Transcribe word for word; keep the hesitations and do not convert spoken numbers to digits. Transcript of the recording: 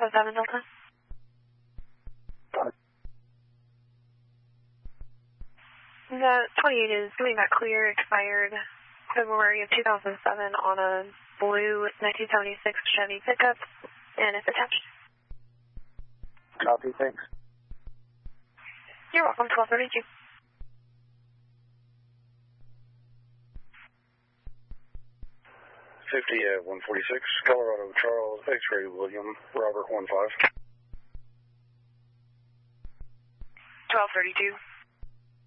Alpha seven Delta. Uh, The twenty-eight is doing that clear, expired February of two thousand seven on a blue nineteen seventy-six Chevy pickup, and it's attached. Copy, thanks. You're welcome, twelve thirty-two. fifty at one forty-six, Colorado Charles, X-ray William, Robert one five. twelve thirty-two.